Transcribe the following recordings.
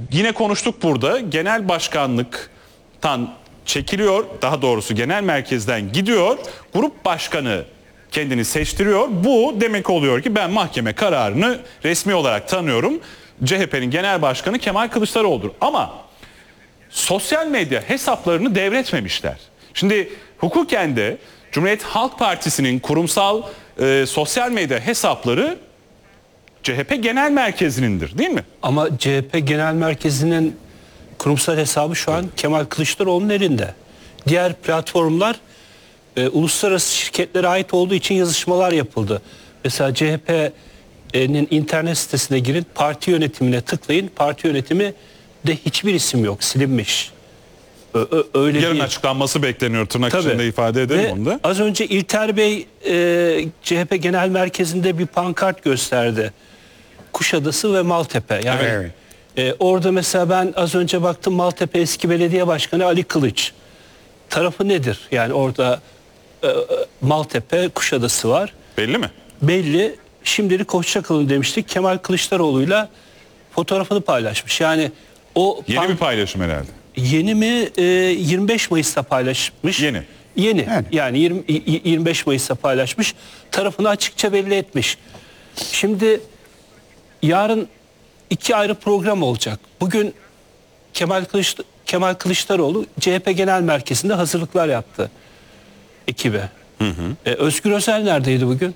Yine konuştuk burada. Genel başkanlıktan çekiliyor. Daha doğrusu genel merkezden gidiyor. Grup başkanı kendini seçtiriyor. Bu demek oluyor ki ben mahkeme kararını resmi olarak tanıyorum. CHP'nin genel başkanı Kemal Kılıçdaroğlu'dur. Ama sosyal medya hesaplarını devretmemişler. Şimdi hukuken de Cumhuriyet Halk Partisi'nin kurumsal sosyal medya hesapları CHP Genel Merkezi'nindir, değil mi? Ama CHP Genel Merkezi'nin kurumsal hesabı şu an Kemal Kılıçdaroğlu'nun elinde. Diğer platformlar uluslararası şirketlere ait olduğu için yazışmalar yapıldı. Mesela CHP'nin internet sitesine girin, parti yönetimine tıklayın. Parti yönetimi de hiçbir isim yok, silinmiş. Öyle Yarın değil. açıklanması bekleniyor, tırnak içinde ifade edelim Ve onu da. az önce İlter Bey CHP Genel Merkezi'nde bir pankart gösterdi. Kuşadası ve Maltepe. Yani Evet. orada mesela ben az önce baktım, Maltepe eski belediye başkanı Ali Kılıç. Tarafı nedir? Yani orada Maltepe, Kuşadası var. Belli mi? Belli. Şimdilik hoşça kalın demiştik. Kemal Kılıçdaroğlu'yla fotoğrafını paylaşmış. Yani o Yeni bir paylaşım herhalde. Yeni mi? 25 Mayıs'ta paylaşmış. Yeni. Yeni. Yani 25 Mayıs'ta paylaşmış. Tarafını açıkça belli etmiş. Şimdi yarın iki ayrı program olacak. Bugün Kemal Kılıçdaroğlu CHP Genel Merkezi'nde hazırlıklar yaptı ekibe. Özgür Özel neredeydi bugün?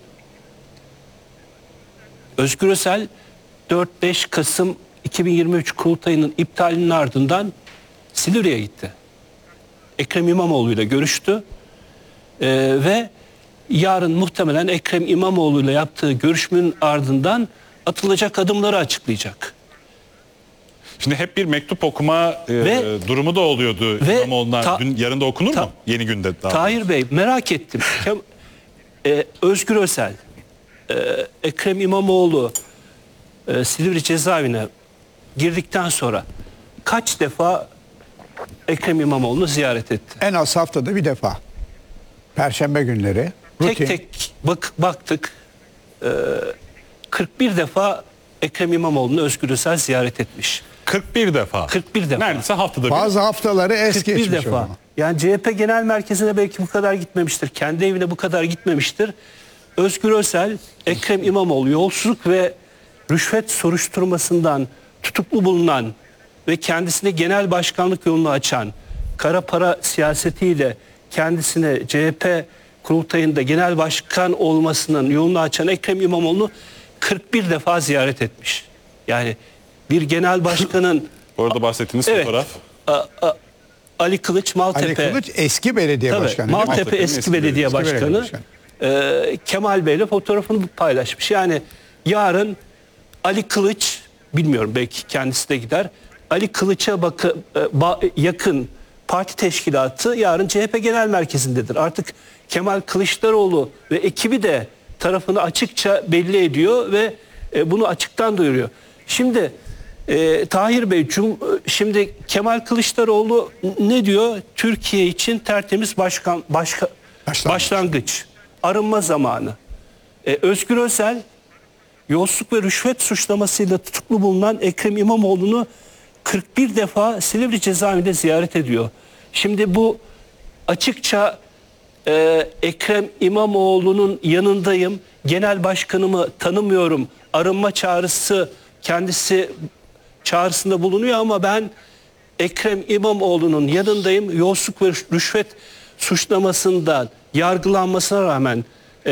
Özgür Özel 4-5 Kasım 2023 kurultayının iptalinin ardından Silivri'ye gitti. Ekrem İmamoğlu'yla görüştü. Ve yarın muhtemelen Ekrem İmamoğlu'yla yaptığı görüşmenin ardından atılacak adımları açıklayacak. Şimdi hep bir mektup okuma durumu da oluyordu İmamoğlu'na. Dün, yarın da okunur mu? Yeni günde daha. Tahir Bey, merak ettim. Özgür Özel, Ekrem İmamoğlu Silivri cezaevine girdikten sonra kaç defa Ekrem İmamoğlu'nu ziyaret etti? En az haftada bir defa. Perşembe günleri. Rutin. Tek baktık. 41 defa Ekrem İmamoğlu'nu Özgür Özel ziyaret etmiş. 41 defa. 41 defa. Neredeyse haftada bir. Bazı haftaları es 41 geçmiş defa. ama. Yani CHP Genel Merkezi'ne belki bu kadar gitmemiştir. Kendi evine bu kadar gitmemiştir. Özgür Özel, Ekrem İmamoğlu yolsuzluk ve rüşvet soruşturmasından tutuklu bulunan ve kendisine genel başkanlık yolunu açan, kara para siyasetiyle kendisine CHP kurultayında genel başkan olmasının yolunu açan Ekrem İmamoğlu'nu 41 defa ziyaret etmiş. Yani bir genel başkanın Orada bahsettiğiniz fotoğraf. Ali Kılıç, Maltepe. Ali Kılıç eski belediye başkanı. Maltepe eski belediye başkanı. Kemal Bey'le fotoğrafını paylaşmış. Yani yarın Ali Kılıç, bilmiyorum belki kendisi de gider, Ali Kılıç'a yakın parti teşkilatı yarın CHP Genel Merkezi'ndedir. Artık Kemal Kılıçdaroğlu ve ekibi de tarafını açıkça belli ediyor ve bunu açıktan duyuruyor. Şimdi Tahir Bey, şimdi Kemal Kılıçdaroğlu ne diyor? Türkiye için tertemiz başlangıç. Arınma zamanı. Özgür Özel yolsuzluk ve rüşvet suçlamasıyla tutuklu bulunan Ekrem İmamoğlu'nu 41 defa Silivri cezaevinde ziyaret ediyor. Şimdi bu açıkça Ekrem İmamoğlu'nun yanındayım, genel başkanımı tanımıyorum, arınma çağrısı kendisi çağrısında bulunuyor ama ben Ekrem İmamoğlu'nun yanındayım, yolsuzluk ve rüşvet suçlamasından yargılanmasına rağmen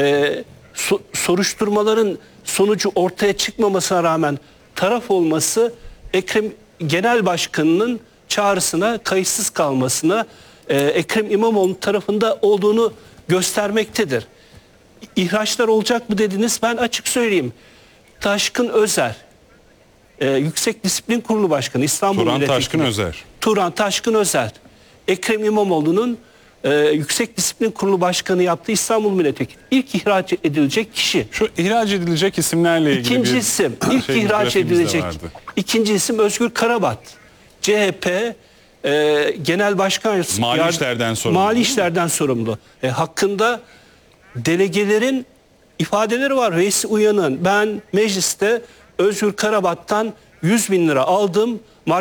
soruşturmaların sonucu ortaya çıkmamasına rağmen taraf olması Ekrem Genel Başkanı'nın çağrısına kayıtsız kalmasına Ekrem İmamoğlu tarafında olduğunu göstermektedir. İhraçlar olacak mı dediniz, ben açık söyleyeyim. Taşkın Özer, Yüksek Disiplin Kurulu Başkanı, İstanbul Turan Milletvekili. Taşkın Özer. Turan Taşkın Özer, Ekrem İmamoğlu'nun Yüksek Disiplin Kurulu Başkanı yaptığı İstanbul Milletvekili. İlk ihraç edilecek kişi. Şu ihraç edilecek isimlerle ilgili İkinci isim, ilk ihraç edilecek ikinci isim Özgür Karabat. CHP Genel Başkan Mali işlerden sorumlu. Hakkında delegelerin ifadeleri var. Veysi Uyan'ın, ben mecliste Özgür Karabat'tan 100.000 lira aldım.